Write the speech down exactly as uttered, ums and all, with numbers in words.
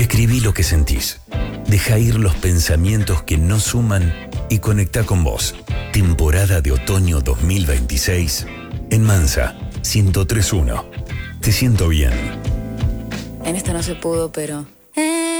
Escribí lo que sentís. Deja ir los pensamientos que no suman y conecta con vos. Temporada de otoño dos mil veintiséis en Mansa ciento tres punto uno. Te siento bien. En esta no se pudo, pero...